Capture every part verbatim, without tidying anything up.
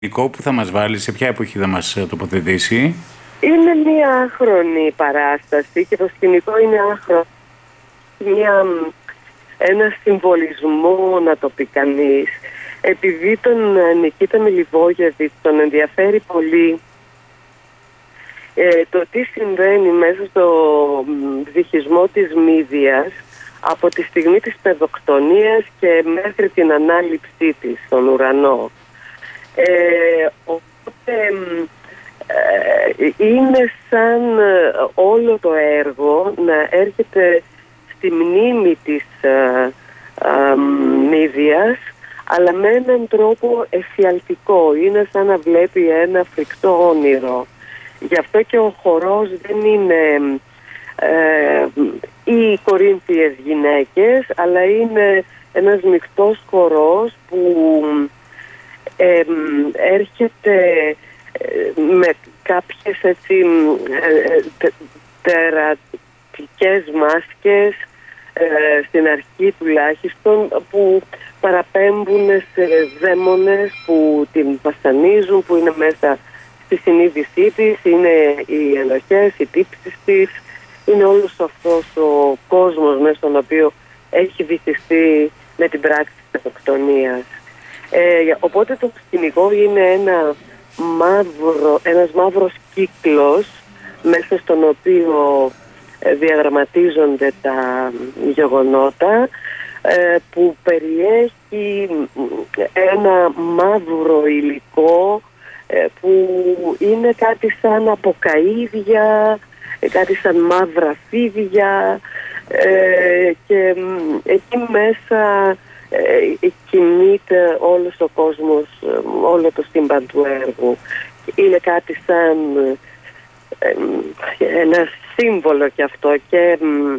Που θα μας βάλει, σε ποια εποχή θα μας τοποθετήσει? Είναι μια άχρονη παράσταση και το σκηνικό είναι άχρονο. Μια, ένα συμβολισμό, να το πει κανείς. Επειδή τον Νικήτα Μιλιβόγεβιτς τον ενδιαφέρει πολύ ε, το τι συμβαίνει μέσα στο ψυχισμό της Μύδιας από τη στιγμή της παιδοκτονίας και μέχρι την ανάληψή της στον ουρανό. Ε, οπότε ε, είναι σαν όλο το έργο να έρχεται στη μνήμη της ε, ε, Μύδιας, αλλά με έναν τρόπο εφιαλτικό. Είναι σαν να βλέπει ένα φρικτό όνειρο. Γι' αυτό και ο χορός δεν είναι ε, οι κορίνθιες γυναίκες, αλλά είναι ένας μεικτός χορός που Ε, έρχεται ε, με κάποιες έτσι ε, τε, τερατικές μάσκες ε, στην αρχή τουλάχιστον, που παραπέμπουν σε δαίμονες που την βασανίζουν, που είναι μέσα στη συνείδησή της, είναι οι ενοχές, οι τύψεις της, είναι όλος αυτός ο κόσμος μέσα στον οποίο έχει βυθιστεί με την πράξη της παιδοκτονίας. Ε, οπότε το σκηνικό είναι ένα μαύρο, ένας μαύρος κύκλος μέσα στον οποίο ε, διαδραματίζονται τα γεγονότα, ε, που περιέχει ένα μαύρο υλικό ε, που είναι κάτι σαν αποκαΐδια, κάτι σαν μαύρα φίδια, ε, και εκεί μέσα Ε, κινείται όλος ο κόσμος, όλο το σύμπαν του έργου. Είναι κάτι σαν ε, ένα σύμβολο κι αυτό και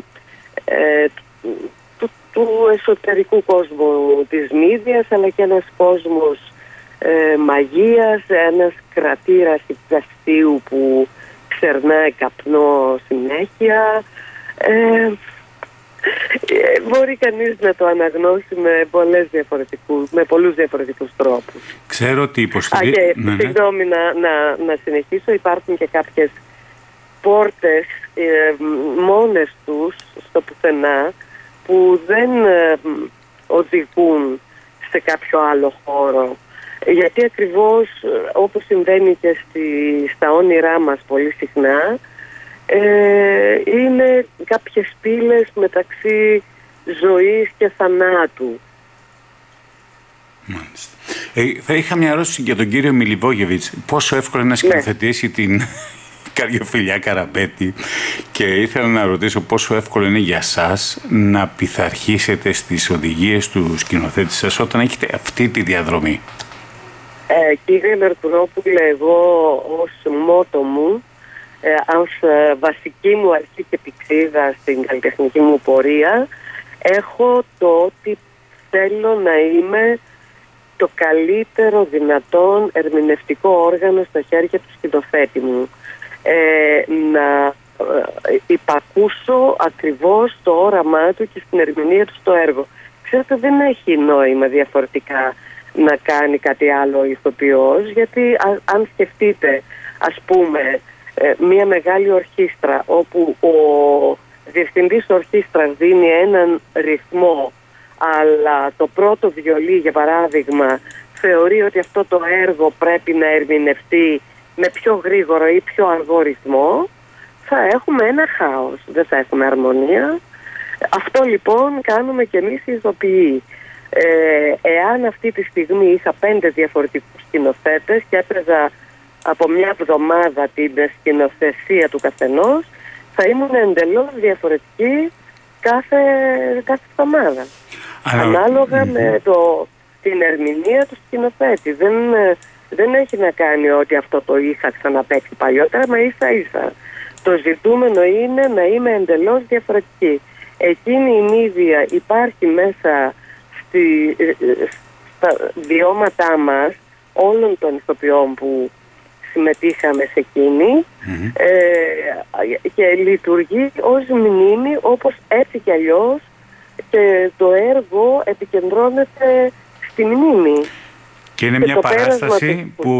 ε, του, του εσωτερικού κόσμου της Μύδιας, αλλά και ένας κόσμος ε, μαγείας, ένας κρατήρας υπηρεσίου που ξερνάει καπνό συνέχεια. Ε, Μπορεί κανείς να το αναγνώσει με, πολλές διαφορετικούς, με πολλούς διαφορετικούς τρόπους. Ξέρω ότι υποστηρίζει... Α, και ναι, ναι. συγγνώμη να, να, να συνεχίσω. Υπάρχουν και κάποιες πόρτες ε, μόνες τους στο πουθενά που δεν ε, οδηγούν σε κάποιο άλλο χώρο. Γιατί ακριβώς, όπως συμβαίνει και στη, στα όνειρά μας πολύ συχνά, Ε, είναι κάποιες πύλες μεταξύ ζωής και θανάτου. Μάλιστα. Ε, θα είχα μια ερώτηση για τον κύριο Μιλιβόγεβιτς. Πόσο εύκολο είναι να σκηνοθετήσει ναι. την Καριοφιλιά Καραπέτη, και ήθελα να ρωτήσω πόσο εύκολο είναι για σας να πειθαρχήσετε στις οδηγίες του σκηνοθέτη σας όταν έχετε αυτή τη διαδρομή? Ε, κύριε Μερκουρόπουλε, εγώ ως μότο μου, Ε, ως ε, βασική μου αρχή και πηξίδα στην καλλιτεχνική μου πορεία, έχω το ότι θέλω να είμαι το καλύτερο δυνατόν ερμηνευτικό όργανο στα χέρια του σκηνοθέτη μου. Ε, να ε, υπακούσω ακριβώς το όραμά του και στην ερμηνεία του στο έργο. Ξέρετε, δεν έχει νόημα διαφορετικά να κάνει κάτι άλλο ο ηθοποιός, γιατί α, αν σκεφτείτε, ας πούμε, μια μεγάλη ορχήστρα όπου ο διευθυντής ορχήστρας δίνει έναν ρυθμό, αλλά το πρώτο βιολί, για παράδειγμα, θεωρεί ότι αυτό το έργο πρέπει να ερμηνευτεί με πιο γρήγορο ή πιο αργό ρυθμό, θα έχουμε ένα χάος, δεν θα έχουμε αρμονία. Αυτό λοιπόν κάνουμε και εμείς οι ηθοποιοί. Ε, εάν αυτή τη στιγμή είχα πέντε διαφορετικούς σκηνοθέτες και έπαιζα από μια εβδομάδα την σκηνοθεσία του καθενός, θα ήμουν εντελώς διαφορετική κάθε, κάθε εβδομάδα. Αλλά... Ανάλογα mm-hmm. με το, την ερμηνεία του σκηνοθέτη. Δεν, δεν έχει να κάνει ότι αυτό το είχα ξαναπαίξει παλιότερα, μα ίσα ίσα. Το ζητούμενο είναι να είμαι εντελώς διαφορετική. Εκείνη η Μύδια υπάρχει μέσα στη, στα βιώματά μας όλων των ηθοποιών που συμμετείχαμε σε εκείνη, mm-hmm. ε, και λειτουργεί ως μνήμη, όπως έτσι κι αλλιώς, και το έργο επικεντρώνεται στη μνήμη. Και είναι Και μια το πέρασμα παράσταση του- που